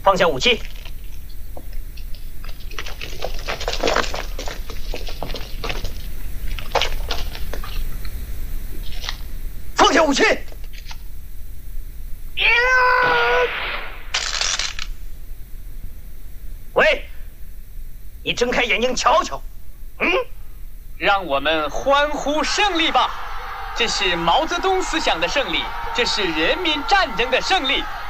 放下武器。放下武器。喂，你睁开眼睛瞧瞧。 让我们欢呼胜利吧！这是毛泽东思想的胜利，这是人民战争的胜利。